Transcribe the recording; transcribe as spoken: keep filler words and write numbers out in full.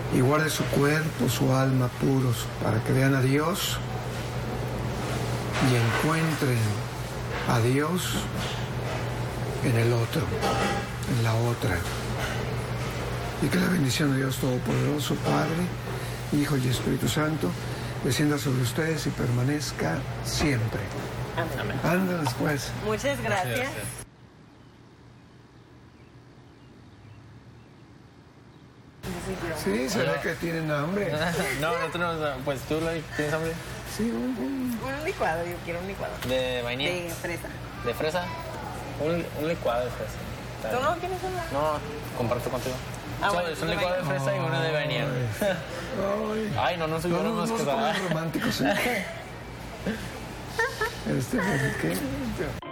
y guarde su cuerpo, su alma puros, para que vean a Dios y encuentren a Dios en el otro, en la otra. Y que la bendición de Dios Todopoderoso, Padre, Hijo y Espíritu Santo, descienda sobre ustedes y permanezca siempre. Amén. Anda después. Muchas gracias. Muchas gracias. Sí, se ve que tienen hambre. No, no tenemos. Pues tú, Lori, ¿tienes hambre? Sí, un- un- Un licuado, yo quiero un licuado. ¿De vainilla? De fresa. ¿De fresa? Un, un licuado de fresa. Está ¿Tú bien. no quieres una? No, comparto contigo. Ah, So, bueno, es un de licuado de vainilla. fresa y uno de vainilla. Ay, Ay, no, no soy no, bueno no, más no que se nada. pongan románticos. ¿eh? Este, ¿qué?